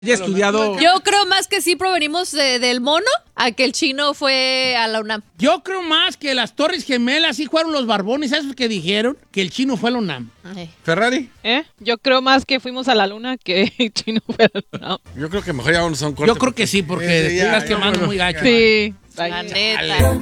Ya he estudiado. Yo creo más que sí provenimos del mono a que el chino fue a la UNAM. Yo creo más que las Torres Gemelas sí fueron los barbones, esos que dijeron que el chino fue a la UNAM. Ay. ¿Ferrari? Yo creo más que fuimos a la luna que el chino fue a la luna. Yo creo que mejor ya vamos a un corte. Yo creo que sí, porque te estás quemando muy gacho. Sí. La neta.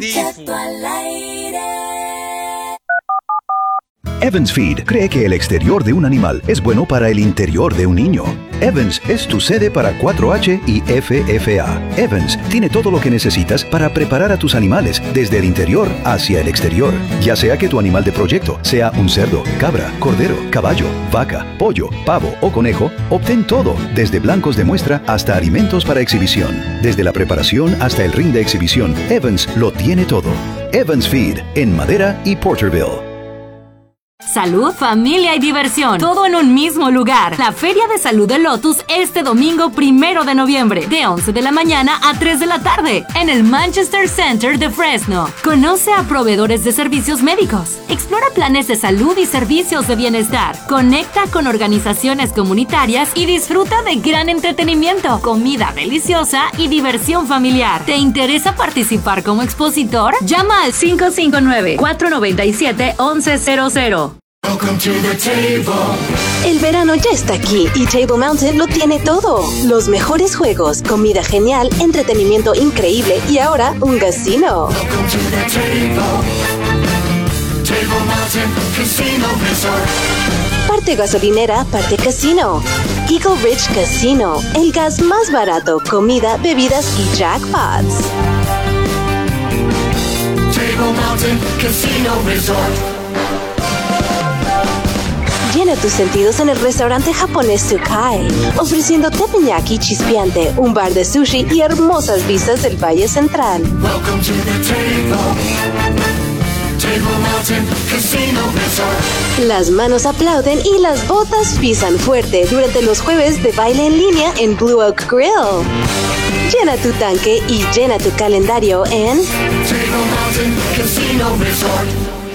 Evans Feed cree que el exterior de un animal es bueno para el interior de un niño. Evans es tu sede para 4H y FFA. Evans tiene todo lo que necesitas para preparar a tus animales desde el interior hacia el exterior. Ya sea que tu animal de proyecto sea un cerdo, cabra, cordero, caballo, vaca, pollo, pavo o conejo, obtén todo, desde blancos de muestra hasta alimentos para exhibición. Desde la preparación hasta el ring de exhibición, Evans lo tiene todo. Evans Feed, en Madera y Porterville. Salud, familia y diversión, todo en un mismo lugar. La Feria de Salud de Lotus este domingo 1 de noviembre, de 11 de la mañana a 3 de la tarde, en el Manchester Center de Fresno. Conoce a proveedores de servicios médicos, explora planes de salud y servicios de bienestar, conecta con organizaciones comunitarias y disfruta de gran entretenimiento, comida deliciosa y diversión familiar. ¿Te interesa participar como expositor? Llama al 559-497-1100. El verano ya está aquí y Table Mountain lo tiene todo. Los mejores juegos, comida genial, entretenimiento increíble y ahora un casino. Parte gasolinera, parte casino. Eagle Ridge Casino, el gas más barato, comida, bebidas y jackpots. Table Mountain Casino Resort. Llena tus sentidos en el restaurante japonés Tsukai, ofreciendo teppanyaki chispeante, un bar de sushi y hermosas vistas del Valle Central. Welcome to the table. Table Mountain Casino Resort. Las manos aplauden y las botas pisan fuerte durante los jueves de baile en línea en Blue Oak Grill. Llena tu tanque y llena tu calendario en Table Mountain Casino Resort.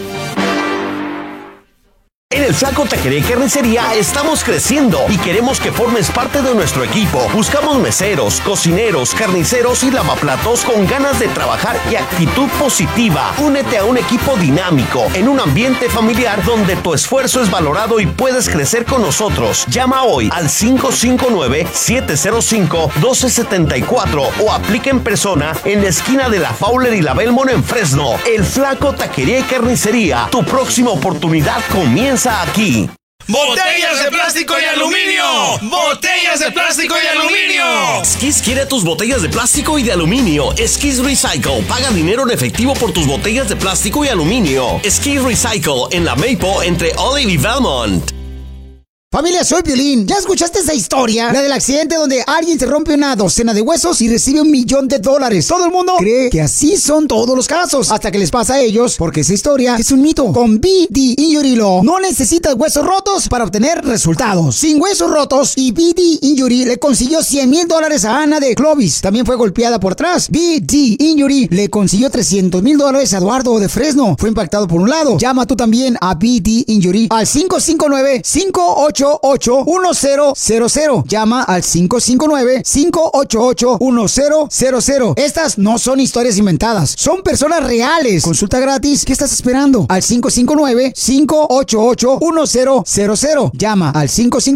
En el Flaco Taquería y Carnicería estamos creciendo y queremos que formes parte de nuestro equipo. Buscamos meseros, cocineros, carniceros y lavaplatos con ganas de trabajar y actitud positiva. Únete a un equipo dinámico, en un ambiente familiar donde tu esfuerzo es valorado y puedes crecer con nosotros. Llama hoy al 559-705-1274 o aplica en persona en la esquina de la Fowler y la Belmont en Fresno. El Flaco Taquería y Carnicería. Tu próxima oportunidad comienza aquí. ¡Botellas de plástico y aluminio! ¡Botellas de plástico y aluminio! Skis quiere tus botellas de plástico y de aluminio. Skis Recycle. Paga dinero en efectivo por tus botellas de plástico y aluminio. Skis Recycle en la Maple entre Olive y Belmont. Familia, soy Piolín. ¿Ya escuchaste esa historia? La del accidente donde alguien se rompe una docena de huesos y recibe $1 millón. Todo el mundo cree que así son todos los casos, hasta que les pasa a ellos, porque esa historia es un mito. Con BD Injury Law, no necesitas huesos rotos para obtener resultados. Sin huesos rotos, y BD Injury le consiguió $100,000 a Ana de Clovis. También fue golpeada por atrás. BD Injury le consiguió $300,000 a Eduardo de Fresno. Fue impactado por un lado. Llama tú también a BD Injury al 559-58 588-1000. Llama al 559-588-1000. Estas no son historias inventadas, son personas reales. Consulta gratis. ¿Qué estás esperando? Al 559-588-1000. Llama al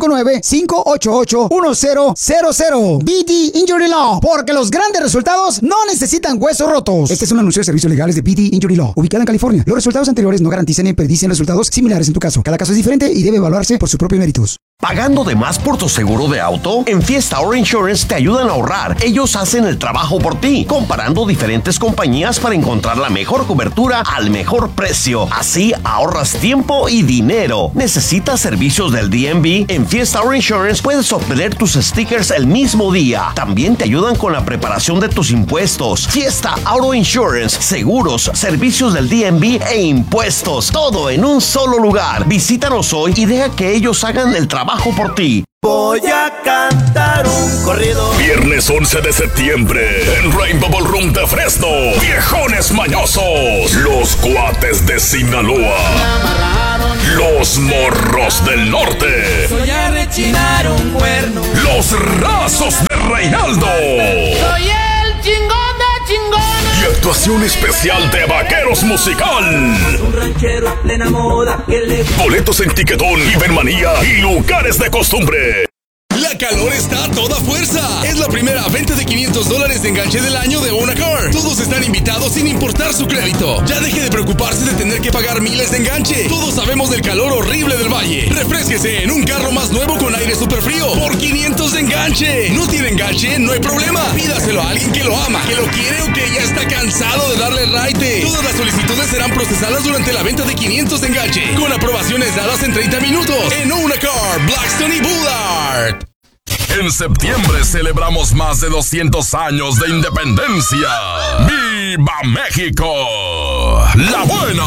559-588-1000. BD Injury Law, porque los grandes resultados no necesitan huesos rotos. Este es un anuncio de servicios legales de BD Injury Law, ubicada en California. Los resultados anteriores no garantizan ni predicen resultados similares en tu caso. Cada caso es diferente y debe evaluarse por su propio méritos. ¿Pagando de más por tu seguro de auto? En Fiesta Auto Insurance te ayudan a ahorrar. Ellos hacen el trabajo por ti, comparando diferentes compañías para encontrar la mejor cobertura al mejor precio. Así ahorras tiempo y dinero. ¿Necesitas servicios del DMV? En Fiesta Auto Insurance puedes obtener tus stickers el mismo día. También te ayudan con la preparación de tus impuestos. Fiesta Auto Insurance, seguros, servicios del DMV e impuestos. Todo en un solo lugar. Visítanos hoy y deja que ellos hagan el trabajo por ti. Voy a cantar un corrido. Viernes 11 de septiembre en Rainbow Ballroom de Fresno. Viejones mañosos, los cuates de Sinaloa, los morros del norte, Soy a rechinar un cuerno. los rasos de Reinaldo. Soy el chingón de chingones. Y actuación especial de Vaqueros Musical. Un ranchero en plena moda que le... Boletos en Tiquetón, Ibermanía y lugares de costumbre. La calor está a toda fuerza. Es la primera venta de $500 de enganche del año de Own a Car. Todos están invitados sin importar su crédito. Ya deje de preocuparse de tener que pagar miles de enganche. Todos sabemos del calor horrible del valle. Refrésquese en un carro más nuevo con aire súper frío por $500 de enganche. ¿No tiene enganche? No hay problema. Pídaselo a alguien que lo ama, que lo quiere o que ya está cansado de darle raite. Todas las solicitudes serán procesadas durante la venta de $500 de enganche, con aprobaciones dadas en 30 minutos en Own a Car, Blackstone y Bullard. En septiembre celebramos más de 200 años de independencia. ¡Viva México! La Buena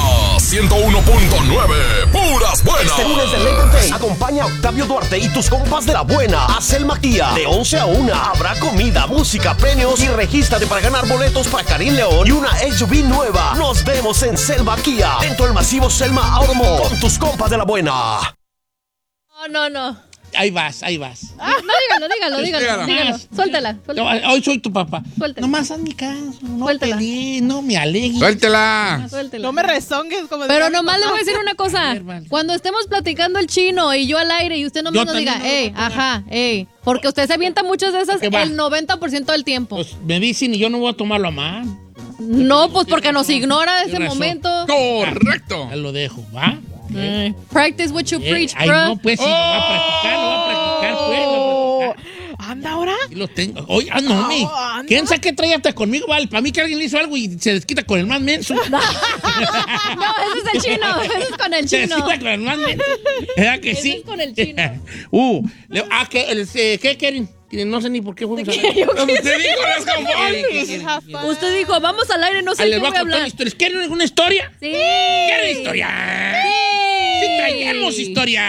101.9, puras buenas. Este lunes de Labor Day, acompaña a Octavio Duarte y tus compas de La Buena a Selma Kia. De 11 a 1 habrá comida, música, premios y regístrate para ganar boletos para Karim León y una SUV nueva. Nos vemos en Selma Kia, dentro del masivo Selma Automall, con tus compas de La Buena. No. Ahí vas. No, dígalo. Suéltala. Hoy soy tu papá. Suéltala. Nomás haz mi caso. No Suéltala. pelees, no me alegues. Suéltela. No me rezongues como Pero decía mi nomás le papá. voy a decir una cosa. Cuando estemos platicando el chino y yo al aire y usted nomás Yo nos diga, también porque usted se avienta muchas de esas ¿Qué va? el 90% del tiempo. Pues me dicen y yo no voy a tomarlo a mal. No, pues porque nos ignora ese Tienes razón. momento. Correcto. Ya lo dejo, ¿va? Practice what you preach, Ay, bro. no, pues sí, lo va a practicar, pues. Lo va a practicar. ¿Anda ahora? Sí lo tengo. Oye, no, anda. ¿quién sabe qué trae hasta conmigo? Vale, para mí que alguien le hizo algo y se desquita con el más menso. No, ese es el chino. Ese es con el Se chino. desquita con el más menso. ¿Verdad que Ese sí? es con el chino. ¿Qué quieren? No sé ni por qué fuimos a ¿Qué? Yo Como usted dijo, las confundes. Usted dijo, vamos al aire, no sé Les qué voy voy a a contar hablar. historias. ¿Quieren alguna historia? Sí. ¿Quieren historia? Sí, traemos historia.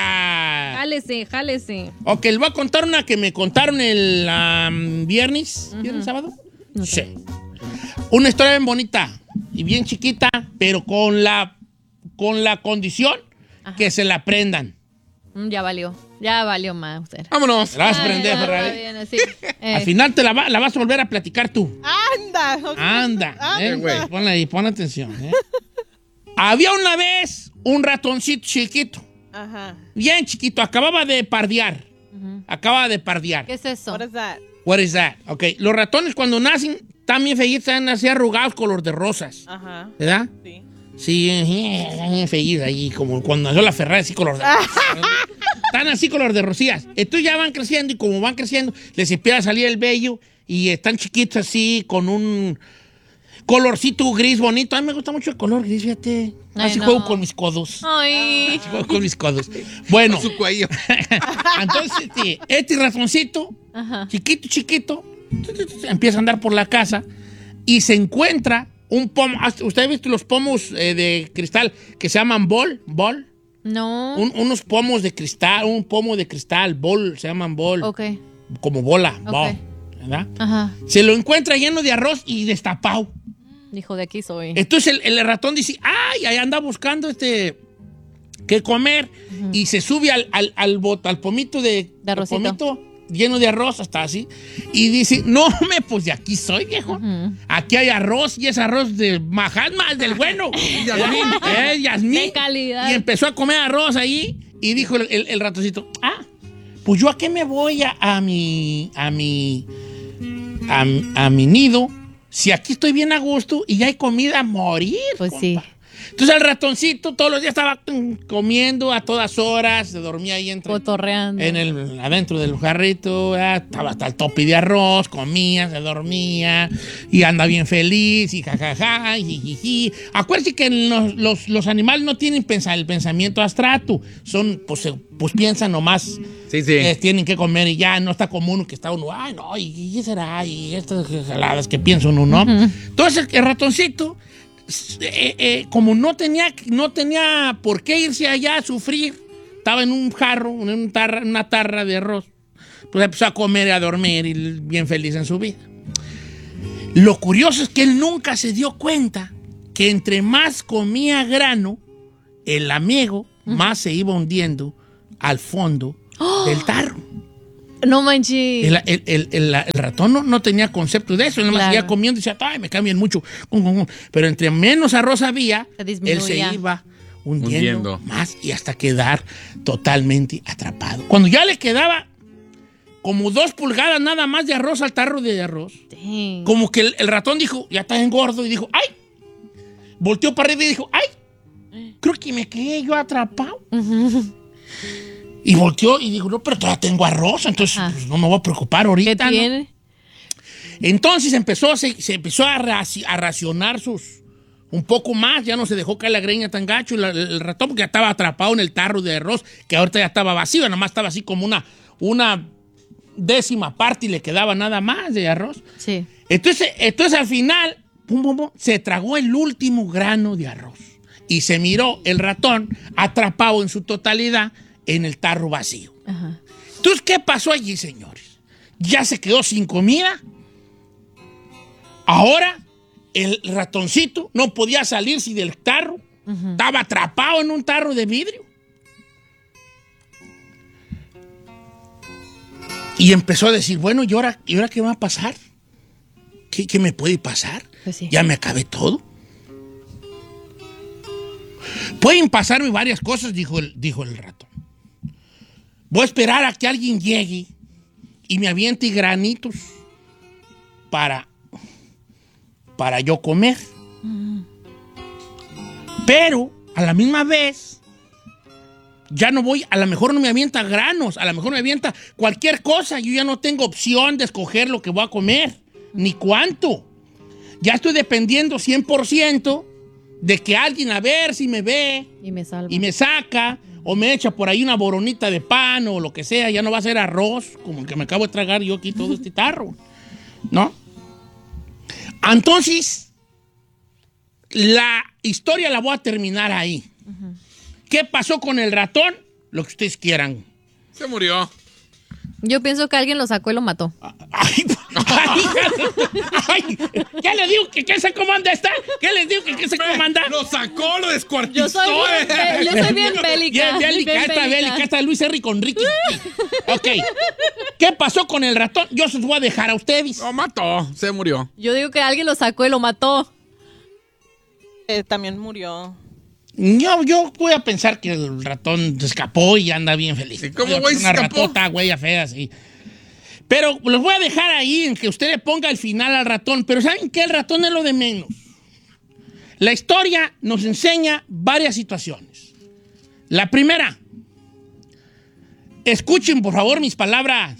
Jálese. Ok, les voy a contar una que me contaron el viernes. ¿Viernes, sábado? No sé. Sí. Una historia bien bonita y bien chiquita, pero con la condición que se la aprendan. Ya valió más usted. Vámonos. La vas a aprender, Está Ferrari. bien, así. Al final te la vas a volver a platicar tú. Anda. güey. Ponle ahí, pon atención. Había una vez un ratoncito chiquito, Ajá. bien chiquito, acababa de pardear. ¿Qué es eso? What is that? Ok, los ratones cuando nacen están bien feitos, están así arrugados color de rosas. Ajá. ¿Verdad? Sí. Sí, están bien feitos ahí, como cuando nació la Ferrari, así color de están así color de rosías. Entonces ya van creciendo y como van creciendo, les empieza a salir el vello y están chiquitos así con un colorcito gris bonito. A mí me gusta mucho el color gris, fíjate. Así juego con mis codos. Ay. Así juego con mis codos. Bueno. Su cuello. Entonces, este ratoncito, chiquito, empieza a andar por la casa y se encuentra un pomo. ¿Usted ha visto los pomos de cristal que se llaman bol? No. Unos pomos de cristal, un pomo de cristal, bol, se llaman bol. Ok. Como bola, Ok. bol, ¿verdad? Ajá. Se lo encuentra lleno de arroz y destapado. Dijo, de aquí soy. Entonces el ratón dice, ¡ay! Ahí anda buscando qué comer. Y se sube al pomito de arrocito. pomito lleno de arroz, hasta así. Y dice, no, pues de aquí soy, viejo. Aquí hay arroz y es arroz de Mahatma, del bueno. Yasmín. De calidad. Y empezó a comer arroz ahí. Y dijo el ratoncito, pues yo a qué me voy a mi nido si aquí estoy bien a gusto y ya hay comida a morir. Pues compa. sí. Entonces el ratoncito todos los días estaba comiendo a todas horas, se dormía ahí cotorreando adentro del jarrito, estaba hasta el tope de arroz, comía, se dormía y anda bien feliz y jajaja, y jijiji. Acuérdense que los animales no tienen el pensamiento abstracto, pues piensan nomás. Sí. Tienen que comer y ya no está como uno que está uno, ay no, y qué será, y estas jaladas que piensa uno, ¿no? Entonces el ratoncito, como no tenía por qué irse allá a sufrir, estaba en un jarro, en una tarra de arroz, Pues empezó a comer y a dormir y bien feliz en su vida. Lo curioso es que él nunca se dio cuenta que entre más comía grano, el amigo más se iba hundiendo al fondo del tarro. No manches. El ratón no tenía concepto de eso. Él nomás seguía comiendo y decía, ay, me cambian mucho. Pero entre menos arroz había, él se iba hundiendo más y hasta quedar totalmente atrapado. Cuando ya le quedaba como 2 pulgadas nada más de arroz al tarro de arroz, como que el ratón dijo, ya está engordo, y dijo, ¡ay! Volteó para arriba y dijo, ¡ay! Creo que me quedé yo atrapado. Y volteó y dijo, no, pero todavía tengo arroz, entonces pues, no me voy a preocupar ahorita. ¿Qué tiene? ¿No? Entonces se empezó a racionar un poco más, ya no se dejó caer la greña tan gacho, el ratón, porque ya estaba atrapado en el tarro de arroz, que ahorita ya estaba vacío, nada más estaba así como una décima parte y le quedaba nada más de arroz. Sí. Entonces al final, se tragó el último grano de arroz y se miró el ratón atrapado en su totalidad en el tarro vacío. Ajá. Entonces, ¿qué pasó allí, señores? Ya se quedó sin comida. Ahora el ratoncito no podía salirse del tarro. Estaba atrapado en un tarro de vidrio. Y empezó a decir, bueno, ¿y ahora qué va a pasar? ¿Qué me puede pasar? Pues sí. Ya me acabé todo. Pueden pasarme varias cosas, dijo el ratón. Voy a esperar a que alguien llegue y me aviente granitos para yo comer. Pero a la misma vez ya no voy, a lo mejor no me avienta granos, a lo mejor me avienta cualquier cosa. Yo ya no tengo opción de escoger lo que voy a comer, ni cuánto. Ya estoy dependiendo 100% de que alguien a ver si me ve y me salva. Y me saca, o me echa por ahí una boronita de pan o lo que sea. Ya no va a ser arroz, como el que me acabo de tragar yo aquí todo este tarro, ¿no? Entonces, la historia la voy a terminar ahí. ¿Qué pasó con el ratón? Lo que ustedes quieran. Se murió. Yo pienso que alguien lo sacó y lo mató. Ay, ¿qué les digo? ¿Qué se comanda esta? ¿Qué les digo? ¿Qué se comanda? Lo sacó, lo descuartizó. Yo soy bien bélica. Bélica, está Luis Henry con Ricky. Ok. ¿Qué pasó con el ratón? Yo se los voy a dejar a ustedes. Lo mató, se murió. Yo digo que alguien lo sacó y lo mató. También murió. Yo voy a pensar que el ratón se escapó y anda bien feliz. ¿Cómo güey se escapó? Una ratota, güey, fea, sí. Pero los voy a dejar ahí en que usted le ponga al final al ratón. Pero ¿saben qué? El ratón es lo de menos. La historia nos enseña varias situaciones. La primera, escuchen por favor mis palabras.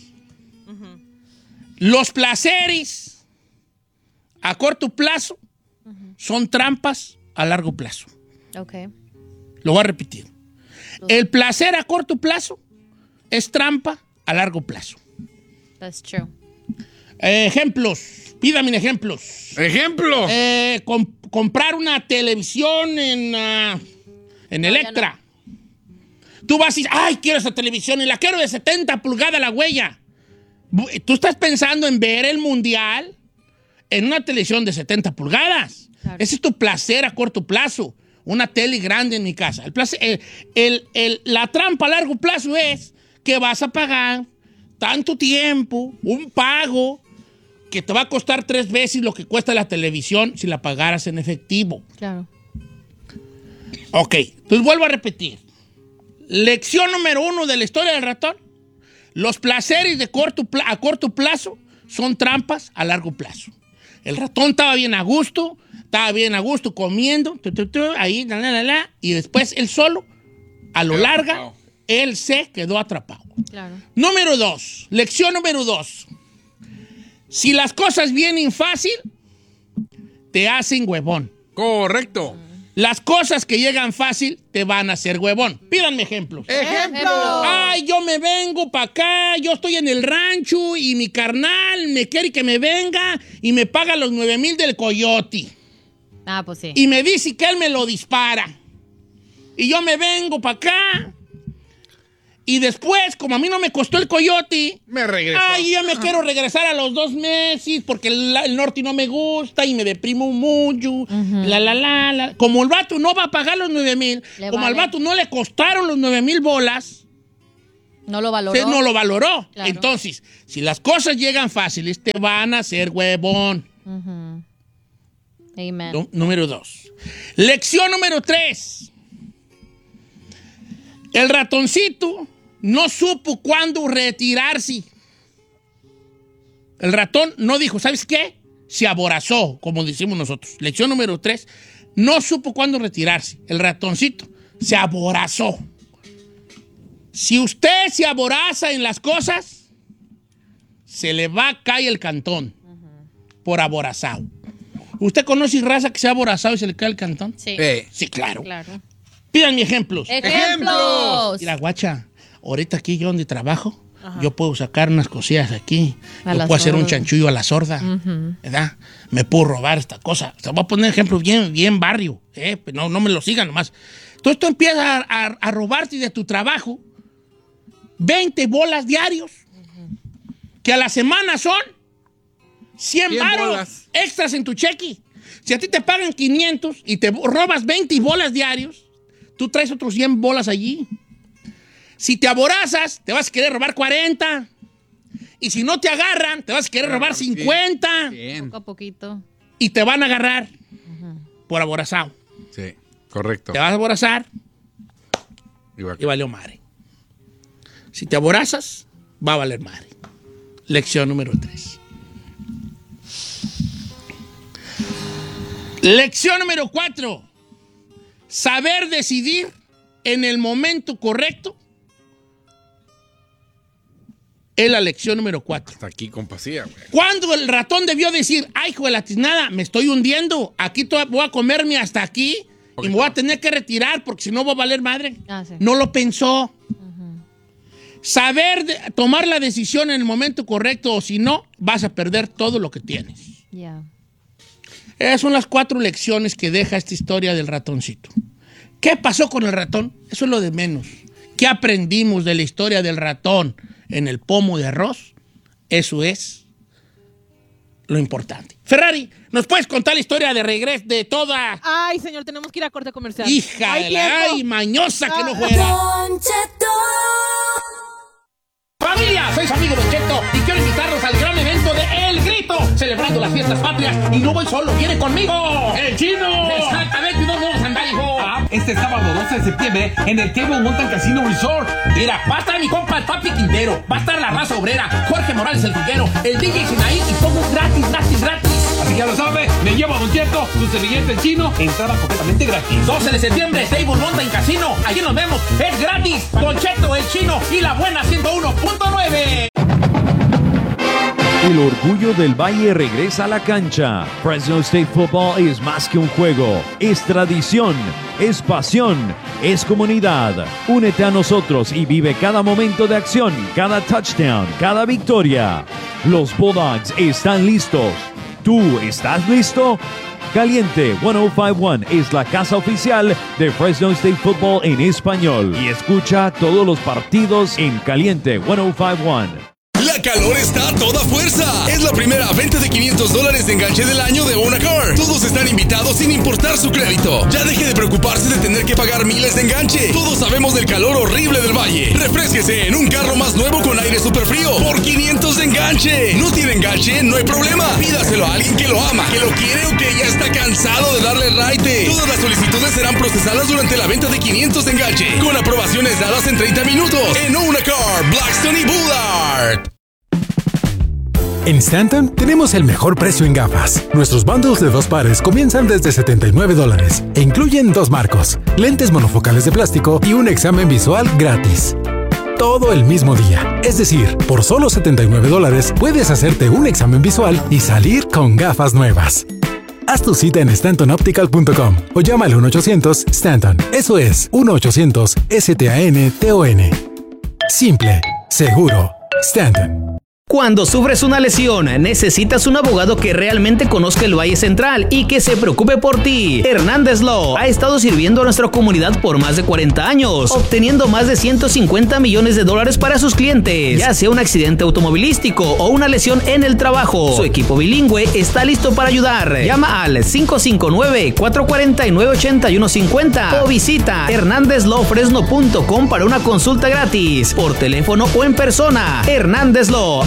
Los placeres a corto plazo son trampas a largo plazo. Okay. Lo voy a repetir. El placer a corto plazo es trampa a largo plazo. That's true. Ejemplos. Pídame ejemplos. ¿Ejemplo? Comprar una televisión en Electra. Tú vas y dices, ay, quiero esa televisión y la quiero de 70 pulgadas la huella. Tú estás pensando en ver el mundial en una televisión de 70 pulgadas. Claro. Ese es tu placer a corto plazo. Una tele grande en mi casa. La trampa a largo plazo es que vas a pagar tanto tiempo, un pago que te va a costar 3 veces lo que cuesta la televisión si la pagaras en efectivo. Claro. Ok, entonces vuelvo a repetir. Lección número 1 de la historia del ratón. Los placeres a corto plazo son trampas a largo plazo. El ratón estaba bien a gusto comiendo, ahí, y después él solo, a lo larga, él se quedó atrapado. Claro. Lección número 2. Si las cosas vienen fácil, te hacen huevón. Correcto. Las cosas que llegan fácil te van a hacer huevón. Pídanme ejemplos. ¡Ejemplo! Ay, yo me vengo para acá, yo estoy en el rancho y mi carnal me quiere que me venga y me paga los 9,000 del coyote. Ah, pues sí. Y me dice que él me lo dispara. Y yo me vengo para acá Y después, como a mí no me costó el coyote, me regresó. Ay, ya me quiero regresar a los 2 meses porque el norte no me gusta y me deprimo mucho. Como el vato no va a pagar los 9,000, como al vato no le costaron los 9,000 bolas, no lo valoró. No lo valoró. Claro. Entonces, si las cosas llegan fáciles, te van a hacer huevón. Amen. Número 2. Lección número 3. El ratoncito no supo cuándo retirarse. El ratón no dijo, ¿sabes qué? Se aborazó, como decimos nosotros. Lección número 3. No supo cuándo retirarse. El ratoncito se aborazó. Si usted se aboraza en las cosas, se le va a caer el cantón por aborazado. ¿Usted conoce raza que se ha aborazado y se le cae el cantón? Sí. Sí, claro. Pídanme ejemplos. ¡Ejemplos! Mira, guacha, ahorita aquí yo donde trabajo, yo puedo sacar unas cosillas aquí. Yo puedo hacer un chanchullo a la sorda, ¿verdad? Me puedo robar esta cosa. Te voy a poner ejemplos bien barrio, no me lo sigan nomás. Entonces tú empiezas a robarte de tu trabajo 20 bolas diarios, que a la semana son 100 varos extras en tu cheque. Si a ti te pagan 500 y te robas 20 bolas diarios, tú traes otros 100 bolas allí. Si te aborazas, te vas a querer robar 40. Y si no te agarran, te vas a querer robar 50. Bien. Poco a poquito. Y te van a agarrar por aborazado. Sí, correcto. Te vas a aborazar y valió madre. Si te aborazas, va a valer madre. Lección número 3. Lección número 4. Saber decidir en el momento correcto es la lección número 4. Hasta aquí, compasiva, güey. Cuando el ratón debió decir, ay, hijo de la tiznada, me estoy hundiendo, aquí voy a comerme hasta aquí y me voy a tener que retirar porque si no va a valer madre. Sí. No lo pensó. Saber tomar la decisión en el momento correcto o si no, vas a perder todo lo que tienes. Esas son las 4 lecciones que deja esta historia del ratoncito. ¿Qué pasó con el ratón? Eso es lo de menos. ¿Qué aprendimos de la historia del ratón en el pomo de arroz? Eso es lo importante. Ferrari, ¿nos puedes contar la historia de regreso de toda? Ay, señor, tenemos que ir a corte comercial. Hija de la... ¡Ay, mañosa que no fuera! ¡Familia! Soy su amigo Don Cheto y quiero invitarlos al gran evento de El Grito, celebrando las fiestas patrias. Y no voy solo, viene conmigo ¡el Chino! Exactamente, ¿dónde vamos a andar, hijo? Este sábado 12 de septiembre en el Table Mountain Casino Resort. Mira, va a estar mi compa el Papi Quintero, va a estar la raza obrera, Jorge Morales el Figuero, el DJ Sinaí y todo gratis. Así que ya lo sabe, me llevo a Don Cheto, su servilleta el Chino, entrada completamente gratis. 12 de septiembre, Table Mountain Casino, allí nos vemos, es gratis. Don Cheto, el Chino y la buena 101.9. El orgullo del Valle regresa a la cancha. Fresno State Football es más que un juego, es tradición, es pasión, es comunidad. Únete a nosotros y vive cada momento de acción, cada touchdown, cada victoria. Los Bulldogs están listos. ¿Tú estás listo? Caliente 105.1 es la casa oficial de Fresno State Football en español. Y escucha todos los partidos en Caliente 105.1. La calor está a toda fuerza. Es la primera venta de $500 de enganche del año de Own a Car. Todos están invitados sin importar su crédito. Ya deje de preocuparse de tener que pagar miles de enganche. Todos sabemos del calor horrible del valle. Refrésquese en un carro más nuevo con aire súper frío por $500 de enganche. ¿No tiene enganche? No hay problema. Pídaselo a alguien que lo ama, que lo quiere o que ya está cansado de darle raite. Todas las solicitudes serán procesadas durante la venta de $500 de enganche, con aprobaciones dadas en 30 minutos. En Own a Car, Blackstone y Bullard. En Stanton tenemos el mejor precio en gafas. Nuestros bundles de 2 pares comienzan desde $79 e incluyen 2 marcos, lentes monofocales de plástico y un examen visual gratis. Todo el mismo día. Es decir, por solo $79 puedes hacerte un examen visual y salir con gafas nuevas. Haz tu cita en StantonOptical.com o llama al 1-800-STANTON. Eso es 1-800-STANTON. Simple, seguro, Stanton. Cuando sufres una lesión, necesitas un abogado que realmente conozca el Valle Central y que se preocupe por ti. Hernández Law ha estado sirviendo a nuestra comunidad por más de 40 años, obteniendo más de $150 millones para sus clientes, ya sea un accidente automovilístico o una lesión en el trabajo. Su equipo bilingüe está listo para ayudar. Llama al 559-449-8150 o visita hernandezlawfresno.com para una consulta gratis, por teléfono o en persona. Hernández Law.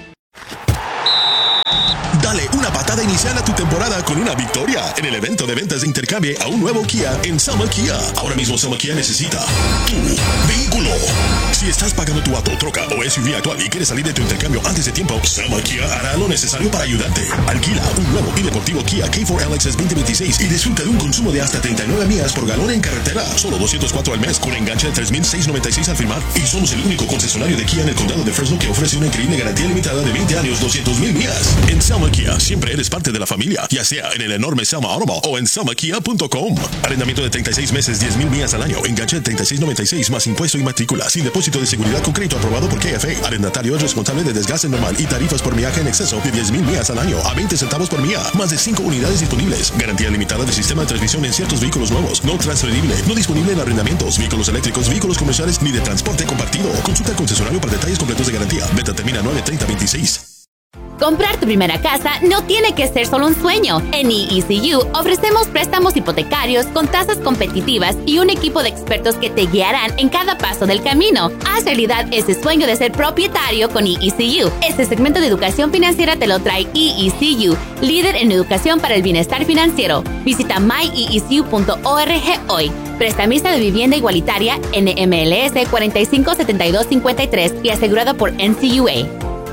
Dale una patada inicial a tu temporada con una victoria en el evento de ventas de intercambio a un nuevo Kia en Selma Kia. Ahora mismo Selma Kia necesita tu vehículo. Si estás pagando tu auto, troca o SUV actual y quieres salir de tu intercambio antes de tiempo, Selma Kia hará lo necesario para ayudarte. Alquila un nuevo y deportivo Kia K4 LXS 2026 y disfruta de un consumo de hasta 39 millas por galón en carretera. Solo $204 al mes con enganche de $3,696 al firmar. Y somos el único concesionario de Kia en el condado de Fresno que ofrece una increíble garantía limitada de 20 años, 200,000 millas. En Selma Kia siempre eres parte de la familia, ya sea en el enorme Selma Automall o en selmakia.com. Arrendamiento de 36 meses, 10,000 millas al año. Enganche de $36,96 más impuesto y matrícula. Sin depósito de seguridad con crédito aprobado por KFA. Arrendatario es responsable de desgaste normal y tarifas por millaje en exceso de 10,000 millas al año a 20 centavos por milla. Más de 5 unidades disponibles. Garantía limitada de sistema de transmisión en ciertos vehículos nuevos. No transferible. No disponible en arrendamientos, vehículos eléctricos, vehículos comerciales ni de transporte compartido. Consulta al concesionario para detalles completos de garantía. Venta termina 9/30/26. Comprar tu primera casa no tiene que ser solo un sueño. En EECU ofrecemos préstamos hipotecarios con tasas competitivas y un equipo de expertos que te guiarán en cada paso del camino. Haz realidad ese sueño de ser propietario con EECU. Este segmento de educación financiera te lo trae EECU, líder en educación para el bienestar financiero. Visita myeecu.org hoy. Prestamista de vivienda igualitaria NMLS 457253 y asegurado por NCUA.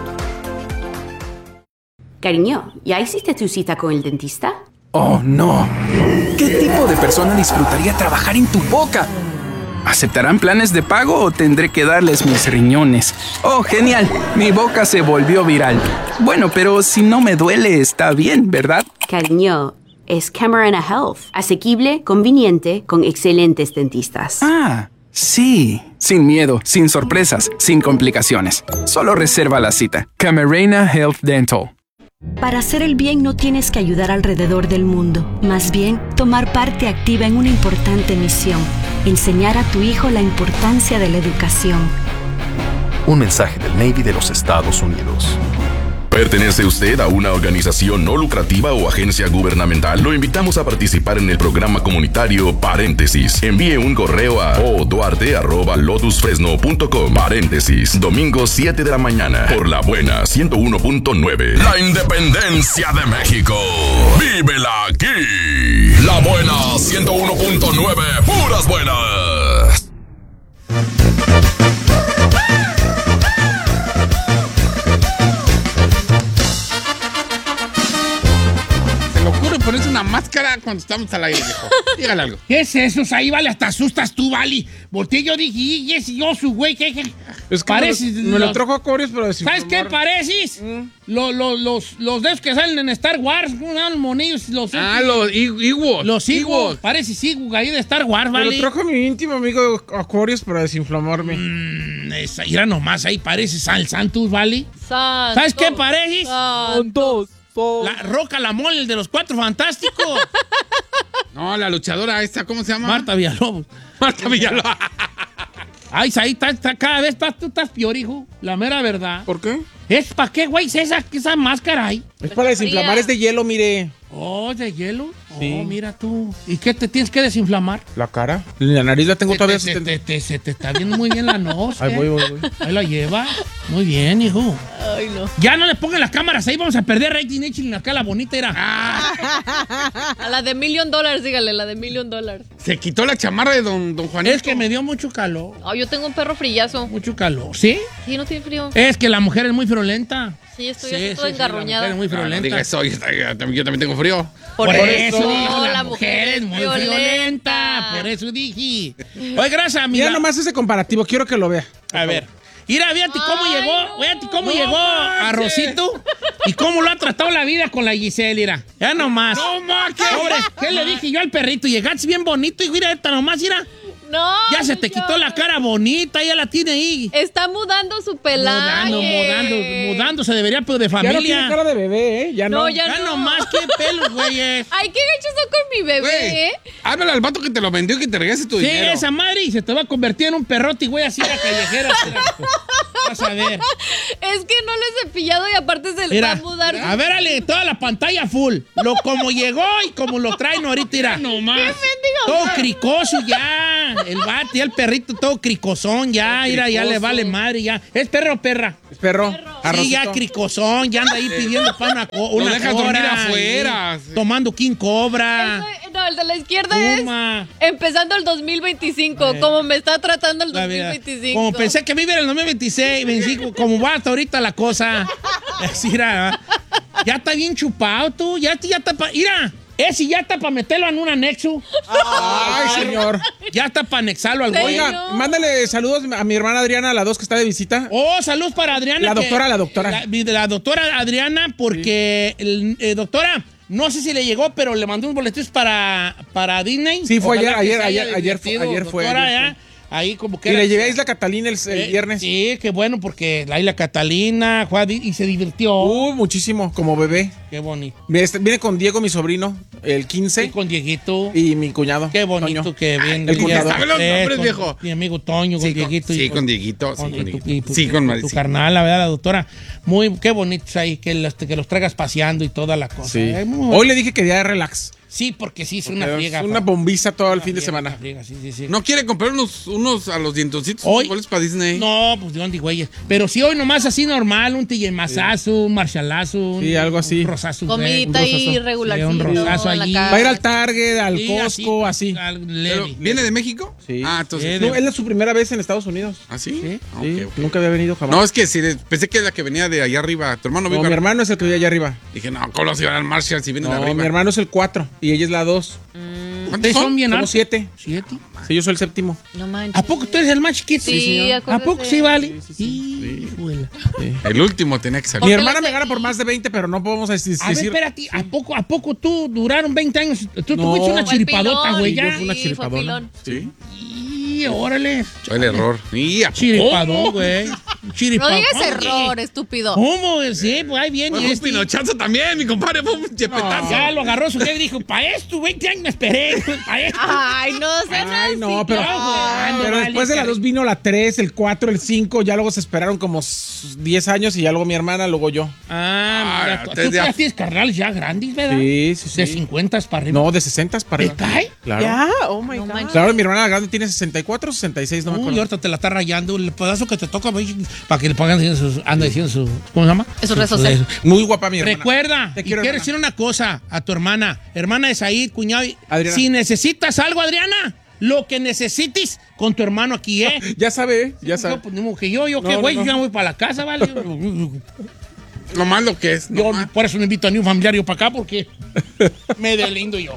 Cariño, ¿ya hiciste tu cita con el dentista? Oh, no. ¿Qué tipo de persona disfrutaría trabajar en tu boca? ¿Aceptarán planes de pago o tendré que darles mis riñones? Oh, genial. Mi boca se volvió viral. Bueno, pero si no me duele, está bien, ¿verdad? Cariño, es Camarena Health. Asequible, conveniente, con excelentes dentistas. Ah, sí. Sin miedo, sin sorpresas, sin complicaciones. Solo reserva la cita. Camarena Health Dental. Para hacer el bien no tienes que ayudar alrededor del mundo, más bien tomar parte activa en una importante misión, enseñar a tu hijo la importancia de la educación. Un mensaje del Navy de los Estados Unidos. ¿Pertenece usted a una organización no lucrativa o agencia gubernamental? Lo invitamos a participar en el programa comunitario Paréntesis. Envíe un correo a oduarte@lotusfresno.com. Paréntesis, domingo 7 de la mañana, por La Buena 101.9. La independencia de México. ¡Vívela aquí! La Buena 101.9, puras buenas. Ponerse una máscara cuando estamos al aire, viejo. Dígale algo. ¿Qué es eso? Ahí, vale, hasta asustas tú, vale. Volteé, yo dije, y ese yo, su güey, ¿qué? Es que pareces. Me lo trajo a Corios, pero ¿sabes qué pareces? Los dedos que salen en Star Wars, unos monillos. Los Ewoks. Los Ewoks. Pareces Ewok ahí de Star Wars, vale. Me lo trajo mi íntimo amigo Aquarius para desinflamarme. Mira nomás, ahí pareces al Santos, vale. Santos. ¿Sabes qué pareces? Santos. La Roca la Mole, el de los Cuatro Fantásticos. No, la luchadora esta, ¿cómo se llama? Marta Villalobos. Marta Villalobos. Ay, ahí está, cada vez tú estás peor, hijo. La mera verdad. ¿Por qué? ¿Es para qué, güey? Esa máscara ahí. Es para desinflamar, es de hielo, mire. Oh, ¿de hielo? Sí. Oh, mira tú. ¿Y qué te tienes que desinflamar? La cara. La nariz la tengo todavía. Se te está viendo muy bien la nose. Ahí voy. Ahí la lleva. Muy bien, hijo. Ay, no. Ya no le pongan las cámaras ahí, vamos a perder rating. Échale acá la bonita era. A la de $1 million, dígale, la de $1 million. Se quitó la chamarra de don Juanito. Es que me dio mucho calor. Oh, yo tengo un perro frillazo. Mucho calor. ¿Sí? Sí, no tiene frío. Es que la mujer es muy friolenta. Sí, estoy toda engarroñada. La mujer es muy friolenta. No diga eso, yo también tengo frío. Por eso dijo, la mujer es muy friolenta. Por eso dije. Oye, gracias, amiga. Mira nomás ese comparativo, quiero que lo vea. A ver. Mira, fíjate cómo llegó a Rosito y cómo lo ha tratado la vida con la Giselle, mira. Ya nomás. No más, pobre, ¿qué le dije yo al perrito? Llegaste bien bonito y mira, esta nomás, mira. No. Ya se te quitó la cara bonita, ya la tiene ahí. Está mudando su pelaje. Mudando, se debería, pero de familia. Ya no tiene cara de bebé, ¿eh? Ya no. Ya no. Más que pelos, güeyes. Ay, qué gachos son con mi bebé, Güey, háblale al vato que te lo vendió y que te regrese tu dinero. Sí, esa madre, y se te va a convertir en un perrote, güey, así la callejera. Vas a ver. Es que no lo he cepillado y aparte se le va a mudar. A ver, Ale, toda la pantalla full. Como llegó y como lo traen ahorita, irá. No más. Todo cricoso ya. El vato, ya el perrito todo cricosón, ya. Mira, ya le vale madre, ya. ¿Es perro o perra? Es perro. Sí, ya cricosón, ya anda ahí pidiendo para una Lo dejas dormir afuera. Tomando King Cobra. No, el de la izquierda es empezando el 2025, como me está tratando el 2025. Como pensé que me iba en el 2026, 25, como va hasta ahorita la cosa. Mira, ya está bien chupado tú, ya está mira, ese ya está para meterlo en un anexo. Ay, señor. Ya está para anexarlo al güey. Oiga, mándale saludos a mi hermana Adriana, la 2 que está de visita. Oh, saludos para Adriana. La doctora. La doctora Adriana, porque, doctora, no sé si le llegó, pero le mandó unos boletos para Disney. Sí, fue Ojalá ayer fue. Doctora, ahí como que y le llevé a Isla Catalina el viernes. Sí, qué bueno, porque la Isla Catalina y se divirtió. Muchísimo, como bebé. Qué bonito. Viene con Diego, mi sobrino, el 15. Y con Dieguito. Y mi cuñado. Qué bonito Toño. que viene. El cuñado. ¿Sabe los nombres, viejo? Mi amigo Toño, con Dieguito. Sí, con Dieguito. Sí, con Maricita. Tu carnal, la verdad, la doctora. Qué bonitos ahí, que los traigas paseando y toda la cosa. Sí. Hoy le dije que día de relax. Sí, porque sí, es una friega. Es una bombiza todo el fin de semana. Sí. ¿No quiere comprar unos a los dientoncitos boletos para Disney? No, pues de dónde, güeyes. Pero sí, hoy nomás así normal, un tillemazazo, un marshalazo. Sí, algo así. Un rosazo. Comidita ahí regularcito. Un rosazo allí. Va a ir al Target, al Costco, así. ¿Viene de México? Sí. Entonces. No, él es su primera vez en Estados Unidos. ¿Ah, sí? Sí. Okay. Nunca había venido jamás. No, es que pensé que era la que venía de allá arriba. ¿Tu hermano vive? No, mi hermano es el que vive allá arriba. Dije, no, ¿cómo se van al Marshall si vienen de arriba? Mi hermano es el 4 y ella es la 2. ¿Cuántos son bien altos? 7. Sí, yo soy el séptimo. No manches. ¿A poco tú eres el más chiquito? Sí, señor. ¿A poco sí vale? Sí. El último tenía que salir. Mi hermana me gana por más de 20, pero no podemos decir. A ver, espérate, ¿a poco tú duraron 20 años? Tú tuviste una chiripadota, güey, ya. Yo fui una chiripadona. Sí. Y órale. Fue el error. Chiripadón, güey. No digas error, estúpido. ¿Cómo? Sí, pues ahí viene. Fue un pinochazo también, mi compadre. Fue un chepetazo. Ya lo agarró su jefe y dijo, para esto, 20 años me esperé. Para esto. Ay, no sé. Ay, no, pero después de la 2 vino la 3, el 4, el 5. Ya luego se esperaron como 10 años y ya luego mi hermana, luego yo. Mira, tú ya tienes carnales ya grandes, ¿verdad? Sí. De 50 para arriba. No, de 60 para arriba. ¿Te cae? Claro. Ya, oh my God. Claro, mi hermana la grande tiene 64, 66, no me acuerdo. Y ahorita te la está rayando. El pedazo que te toca, para que le pongan anda diciendo su, ¿cómo se llama? Esos rezos. Muy guapa mi hermana. Recuerda, te quiero decir una cosa a tu hermana de Said, cuñado. Adriana. Si necesitas algo, Adriana, lo que necesites con tu hermano aquí, ¿eh? Ya sabe. Pues, que yo qué güey, yo ya voy para la casa, ¿vale? Lo malo que es. Yo por eso no invito a ni un familiar para acá, porque me deslindo yo.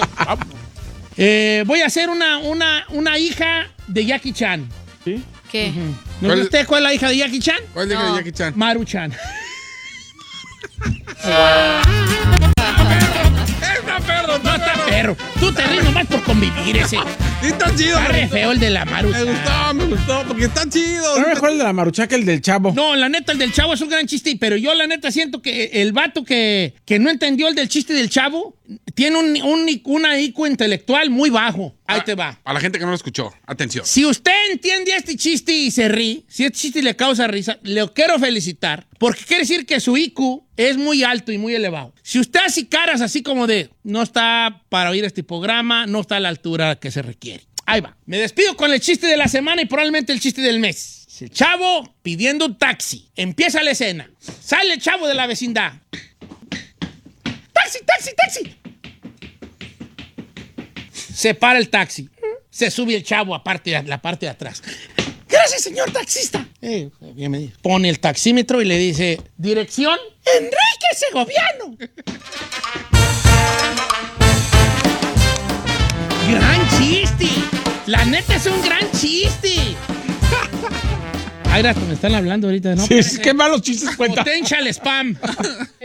Voy a hacer una hija de Jackie Chan. ¿Sí? ¿Qué? ¿No es usted cuál es la hija de Jackie Chan? ¿Cuál es la hija de Jackie Chan? Maru Chan. No está perro. Tú te ríes nomás por convivir ese. Sí, está chido. Está re feo el de la Maru Chan. Me gustó, porque está chido. No mejor el de la Maruchan que el del Chavo. No, la neta, el del Chavo es un gran chiste, pero yo la neta siento que el vato que no entendió el del chiste del Chavo tiene una IQ intelectual muy bajo. Ahí te va. A la gente que no lo escuchó, atención. Si usted entiende este chiste y se ríe, si este chiste le causa risa, le quiero felicitar, porque quiere decir que su IQ es muy alto y muy elevado. Si usted hace caras así como de, no está para oír este programa, no está a la altura que se requiere. Ahí va. Me despido con el chiste de la semana y probablemente el chiste del mes. El chavo pidiendo un taxi. Empieza la escena. Sale el chavo de la vecindad. ¡Taxi, taxi, taxi! Se para el taxi. Se sube el chavo a la parte de atrás. Gracias, señor taxista. Pone el taxímetro y le dice, dirección, Enrique Segoviano. ¡Gran chiste! La neta es un gran chiste. Ay, me están hablando ahorita, ¿no? Sí, qué malos chistes cuenta. Potential spam.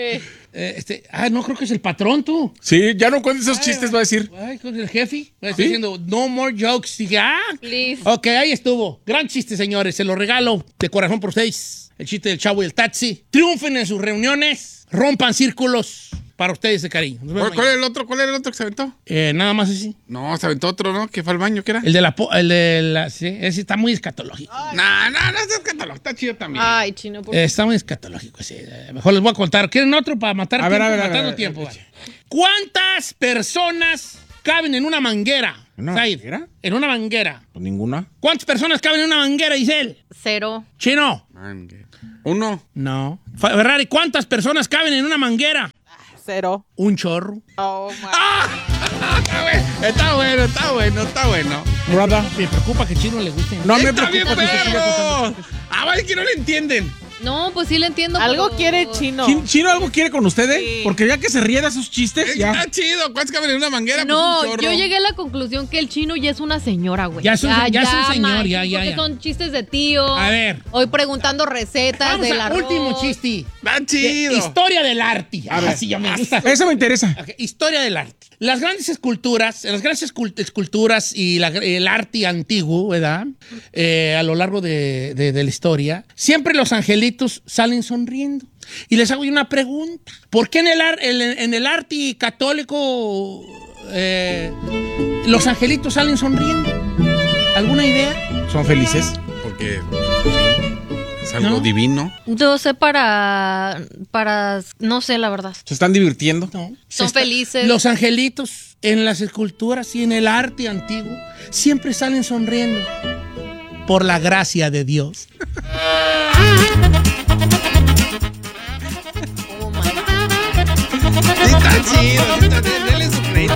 No, creo que es el patrón, tú. Sí, ya no cuentes esos chistes, va a decir. Ay, creo que es el jefe. Va a estar diciendo, no more jokes. Dije, please. Ok, ahí estuvo. Gran chiste, señores. Se lo regalo de corazón por ustedes. El chiste del Chavo y el Taxi. Triunfen en sus reuniones. Rompan círculos. Para ustedes de cariño. ¿Cuál era el otro? ¿Cuál era el otro que se aventó? Nada más así. No, se aventó otro, ¿no? Que fue al baño, ¿qué era? El de la sí, ese está muy escatológico. No es escatológico, está chido también. Ay, Chino, por está muy escatológico, sí. Mejor les voy a contar. ¿Quieren otro para matar tiempo? Matando tiempo. ¿Cuántas personas caben en una manguera? ¿Una manguera? En una manguera. Pues ninguna. ¿Cuántas personas caben en una manguera, Isel? 0. Chino. 1. No. Ferrari, ¿cuántas personas caben en una manguera? 0. Un chorro. Oh, my. Está bueno. Brother. Me preocupa que Chino le guste. No me ¡Está preocupa. bien, perro! Vale, que no le entienden. No, pues sí le entiendo. Algo pero... quiere Chino. ¿Chino algo quiere con ustedes? Sí. Porque ya que se ríe de esos chistes, ya. Está chido. ¿Cuántos caben en una manguera? No, pues un chorro. yo llegué a la conclusión que el Chino ya es una señora, güey. Ya es un señor, ya. Porque son chistes de tío. A ver. Hoy preguntando recetas del arroz. Último chiste. Está chido. Historia del arte. Así ya me gusta. Eso me interesa. Okay. Historia del arte. Las grandes esculturas y el arte antiguo, ¿verdad? A lo largo de la historia, siempre los angelitos salen sonriendo. Y les hago una pregunta. ¿Por qué en el arte católico los angelitos salen sonriendo? ¿Alguna idea? ¿Son felices? Porque es algo divino. Yo sé para... No sé, la verdad. ¿Se están divirtiendo? No. Son felices. Los angelitos en las esculturas y en el arte antiguo siempre salen sonriendo por la gracia de Dios. Está chido. Denle su crédito.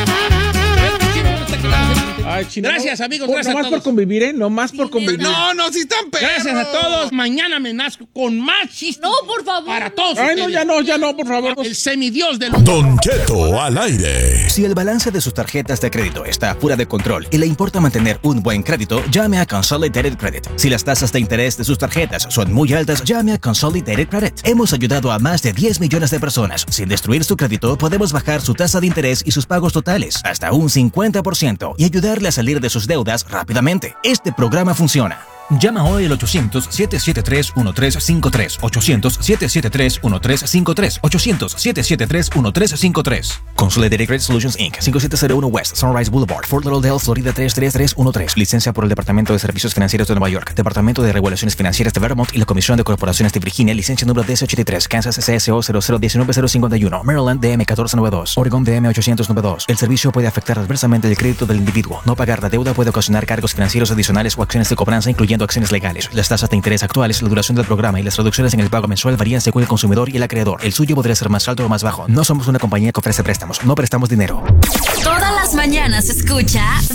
Ay, Chino, gracias, amigos. Gracias a todos. por convivir, ¿eh? Nomás por convivir. No, sí están perros. Gracias a todos. Mañana me nazco con más chistes. No, por favor. Para todos. Ay, no, ya no, por favor. El semidios del... Don Cheto al aire. Si el balance de sus tarjetas de crédito está fuera de control y le importa mantener un buen crédito, llame a Consolidated Credit. Si las tasas de interés de sus tarjetas son muy altas, llame a Consolidated Credit. Hemos ayudado a más de 10 millones de personas. Sin destruir su crédito, podemos bajar su tasa de interés y sus pagos totales hasta un 50% y ayudarle a salir de sus deudas rápidamente. Este programa funciona. Llama hoy al 800-773-1353. 800-773-1353. 800-773-1353. Consolidated Credit Solutions Inc. 5701 West Sunrise Boulevard, Fort Lauderdale, Florida 33313. Licencia por el Departamento de Servicios Financieros de Nueva York, Departamento de Regulaciones Financieras de Vermont y la Comisión de Corporaciones de Virginia. Licencia número DS83. Kansas CSO 0019051. Maryland DM 1492. Oregon DM 892. El servicio puede afectar adversamente el crédito del individuo. No pagar la deuda puede ocasionar cargos financieros adicionales o acciones de cobranza, incluyendo acciones legales. Las tasas de interés actuales, la duración del programa y las reducciones en el pago mensual varían según el consumidor y el acreedor. El suyo podría ser más alto o más bajo. No somos una compañía que ofrece préstamos. No prestamos dinero. Todas las mañanas escucha